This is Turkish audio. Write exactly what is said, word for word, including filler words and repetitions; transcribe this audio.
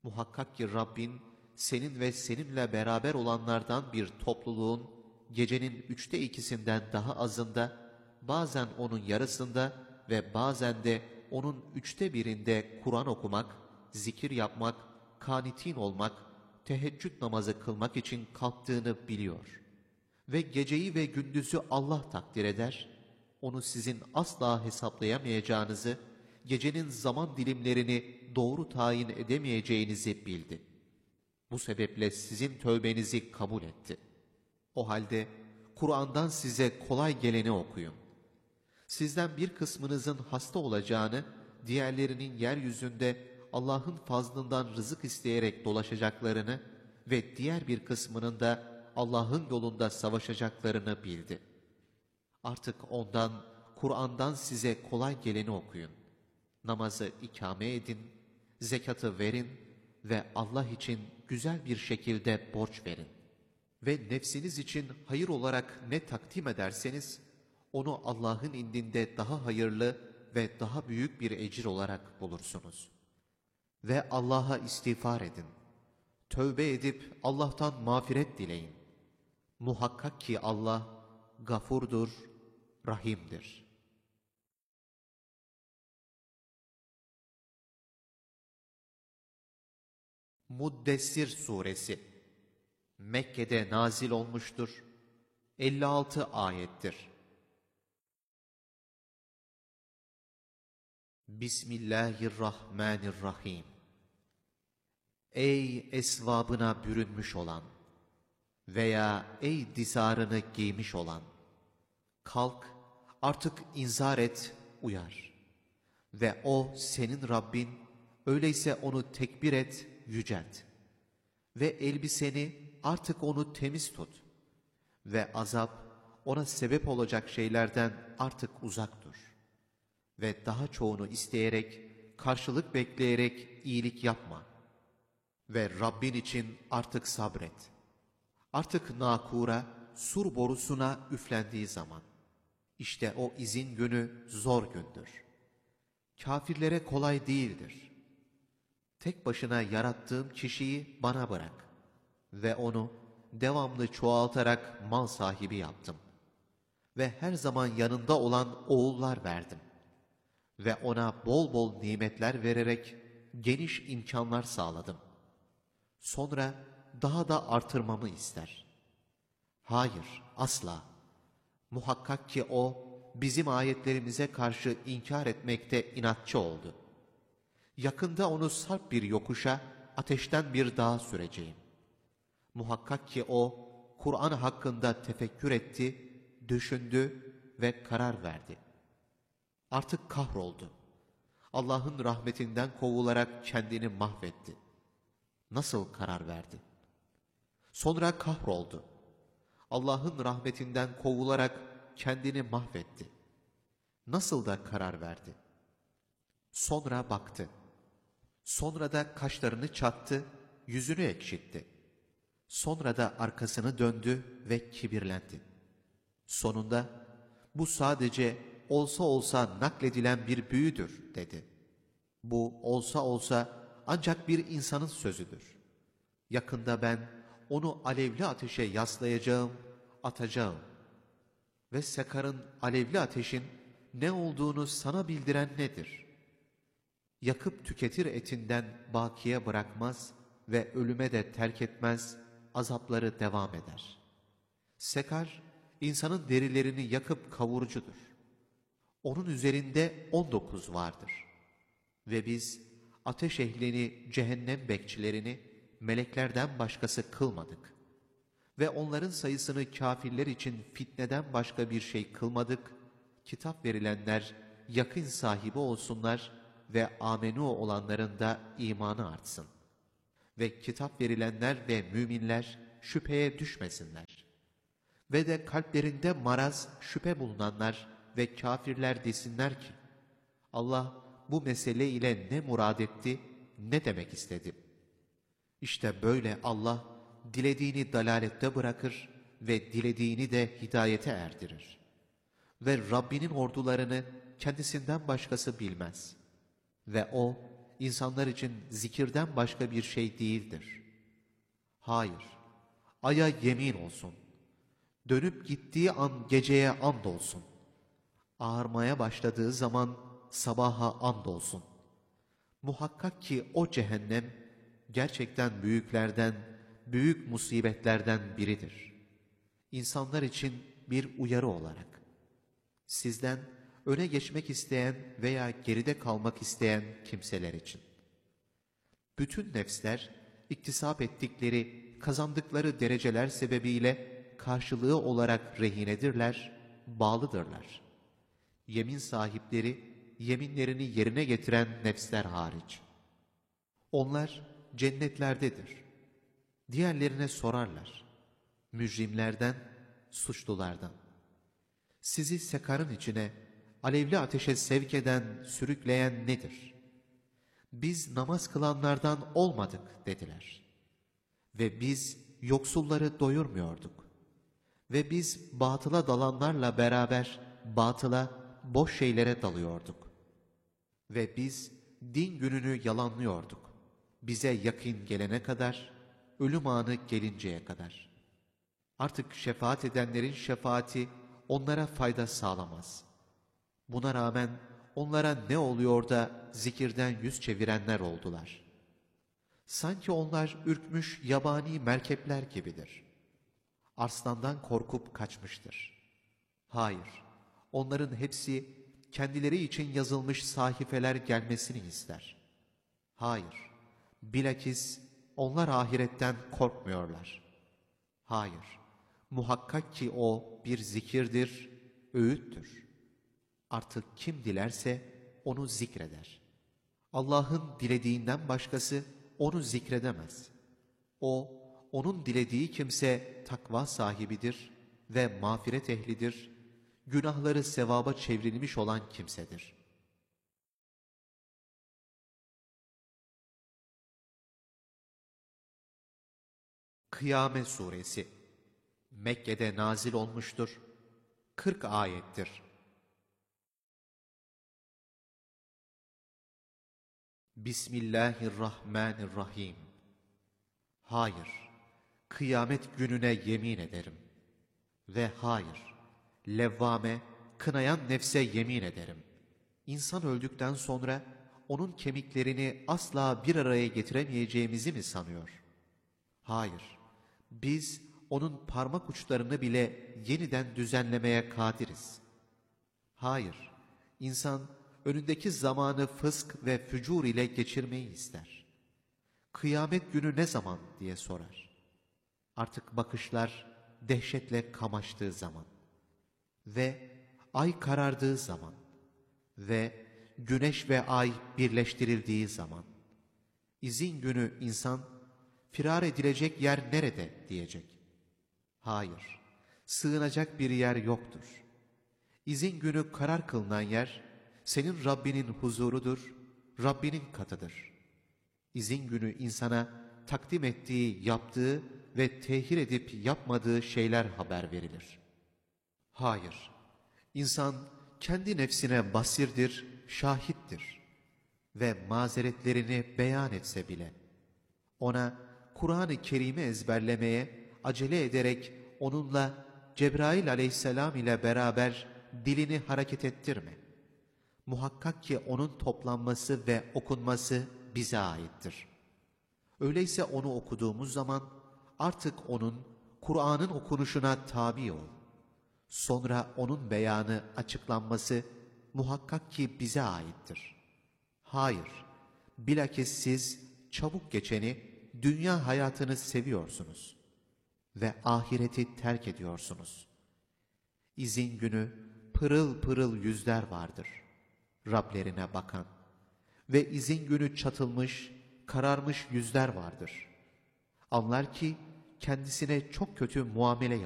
Muhakkak ki Rabbin, senin ve seninle beraber olanlardan bir topluluğun, gecenin üçte ikisinden daha azında, bazen onun yarısında ve bazen de onun üçte birinde Kur'an okumak, zikir yapmak, kanitin olmak, teheccüd namazı kılmak için kalktığını biliyor. Ve geceyi ve gündüzü Allah takdir eder, onu sizin asla hesaplayamayacağınızı, gecenin zaman dilimlerini doğru tayin edemeyeceğinizi bildi. Bu sebeple sizin tövbenizi kabul etti. O halde Kur'an'dan size kolay geleni okuyun. Sizden bir kısmınızın hasta olacağını, diğerlerinin yeryüzünde Allah'ın fazlından rızık isteyerek dolaşacaklarını ve diğer bir kısmının da Allah'ın yolunda savaşacaklarını bildi. Artık ondan, Kur'an'dan size kolay geleni okuyun. Namazı ikame edin, zekatı verin ve Allah için güzel bir şekilde borç verin. Ve nefsiniz için hayır olarak ne takdim ederseniz, onu Allah'ın indinde daha hayırlı ve daha büyük bir ecir olarak bulursunuz. Ve Allah'a istiğfar edin. Tövbe edip Allah'tan mağfiret dileyin. Muhakkak ki Allah gafurdur, rahimdir. Muddessir Suresi Mekke'de nazil olmuştur. elli altı ayettir. Bismillahirrahmanirrahim. Ey esvabına bürünmüş olan veya ey dizarını giymiş olan! Kalk, artık inzar et, uyar. Ve o senin Rabbin, öyleyse onu tekbir et, yücelt. Ve elbiseni, artık onu temiz tut. Ve azap, ona sebep olacak şeylerden artık uzak dur. Ve daha çoğunu isteyerek, karşılık bekleyerek iyilik yapma. Ve Rabbin için artık sabret. Artık nakura, sur borusuna üflendiği zaman, İşte o izin günü zor gündür. Kafirlere kolay değildir. Tek başına yarattığım kişiyi bana bırak ve onu devamlı çoğaltarak mal sahibi yaptım. Ve her zaman yanında olan oğullar verdim. Ve ona bol bol nimetler vererek geniş imkanlar sağladım. Sonra daha da artırmamı ister. Hayır, asla. Muhakkak ki o, bizim ayetlerimize karşı inkar etmekte inatçı oldu. Yakında onu sarp bir yokuşa, ateşten bir dağa süreceğim. Muhakkak ki o, Kur'an hakkında tefekkür etti, düşündü ve karar verdi. Artık kahroldu. Allah'ın rahmetinden kovularak kendini mahvetti. Nasıl karar verdi? Sonra kahroldu. Allah'ın rahmetinden kovularak kendini mahvetti. Nasıl da karar verdi? Sonra baktı. Sonra da kaşlarını çattı, yüzünü ekşitti. Sonra da arkasını döndü ve kibirlendi. Sonunda, bu sadece olsa olsa nakledilen bir büyüdür dedi. Bu olsa olsa ancak bir insanın sözüdür. Yakında ben onu alevli ateşe yaslayacağım, atacağım. Ve Sekar'ın alevli ateşin ne olduğunu sana bildiren nedir? Yakıp tüketir etinden bakiye bırakmaz ve ölüme de terk etmez, azapları devam eder. Sekar, insanın derilerini yakıp kavurucudur. Onun üzerinde on dokuz vardır. Ve biz ateş ehlini, cehennem bekçilerini meleklerden başkası kılmadık. Ve onların sayısını kâfirler için fitneden başka bir şey kılmadık. Kitap verilenler yakın sahibi olsunlar ve amenû olanların da imanı artsın. Ve kitap verilenler ve müminler şüpheye düşmesinler. Ve de kalplerinde maraz, şüphe bulunanlar ve kâfirler desinler ki, Allah bu mesele ile ne murad etti, ne demek istedi? İşte böyle Allah, dilediğini dalalette bırakır ve dilediğini de hidayete erdirir. Ve Rabbinin ordularını kendisinden başkası bilmez. Ve O, insanlar için zikirden başka bir şey değildir. Hayır, aya yemin olsun. Dönüp gittiği an geceye andolsun. Ağarmaya başladığı zaman sabaha andolsun. Muhakkak ki o cehennem gerçekten büyüklerden, büyük musibetlerden biridir. İnsanlar için bir uyarı olarak. Sizden öne geçmek isteyen veya geride kalmak isteyen kimseler için. Bütün nefsler iktisap ettikleri, kazandıkları dereceler sebebiyle karşılığı olarak rehinedirler, bağlıdırlar. Yemin sahipleri, yeminlerini yerine getiren nefsler hariç. Onlar cennetlerdedir. Diğerlerine sorarlar. Mücrimlerden, suçlulardan. Sizi sekarın içine, alevli ateşe sevk eden, sürükleyen nedir? Biz namaz kılanlardan olmadık dediler. Ve biz yoksulları doyurmuyorduk. Ve biz batıla dalanlarla beraber batıla, boş şeylere dalıyorduk. Ve biz din gününü yalanlıyorduk. Bize yakın gelene kadar, ölüm anı gelinceye kadar. Artık şefaat edenlerin şefaati onlara fayda sağlamaz. Buna rağmen onlara ne oluyor da zikirden yüz çevirenler oldular. Sanki onlar ürkmüş yabani merkepler gibidir. Arslandan korkup kaçmıştır. Hayır, onların hepsi kendileri için yazılmış sahifeler gelmesini ister. Hayır, bilakis onlar ahiretten korkmuyorlar. Hayır, muhakkak ki o bir zikirdir, öğüttür. Artık kim dilerse onu zikreder. Allah'ın dilediğinden başkası onu zikredemez. O, onun dilediği kimse takva sahibidir ve mağfiret ehlidir, günahları sevaba çevrilmiş olan kimsedir. Kıyamet Suresi Mekke'de nazil olmuştur. kırk ayettir. Bismillahirrahmanirrahim. Hayır, kıyamet gününe yemin ederim. Ve hayır, levvame, kınayan nefse yemin ederim. İnsan öldükten sonra onun kemiklerini asla bir araya getiremeyeceğimizi mi sanıyor? Hayır, biz onun parmak uçlarını bile yeniden düzenlemeye kadiriz. Hayır, insan önündeki zamanı fısk ve fücur ile geçirmeyi ister. Kıyamet günü ne zaman diye sorar. Artık bakışlar dehşetle kamaştığı zaman ve ay karardığı zaman ve güneş ve ay birleştirildiği zaman, izin günü insan, firar edilecek yer nerede diyecek. Hayır, sığınacak bir yer yoktur. İzin günü karar kılınan yer, senin Rabbinin huzurudur, Rabbinin katıdır. İzin günü insana takdim ettiği, yaptığı ve tehir edip yapmadığı şeyler haber verilir. Hayır, insan kendi nefsine basirdir, şahittir ve mazeretlerini beyan etse bile, ona Kur'an-ı Kerim'i ezberlemeye acele ederek onunla Cebrail aleyhisselam ile beraber dilini hareket ettirme. Muhakkak ki onun toplanması ve okunması bize aittir. Öyleyse onu okuduğumuz zaman artık onun, Kur'an'ın okunuşuna tabi ol. Sonra onun beyanı, açıklanması muhakkak ki bize aittir. Hayır, bilakis siz çabuk geçeni, dünya hayatını seviyorsunuz ve ahireti terk ediyorsunuz. İzin günü pırıl pırıl yüzler vardır, Rablerine bakan ve izin günü çatılmış, kararmış yüzler vardır. Anlar ki kendisine çok kötü muamele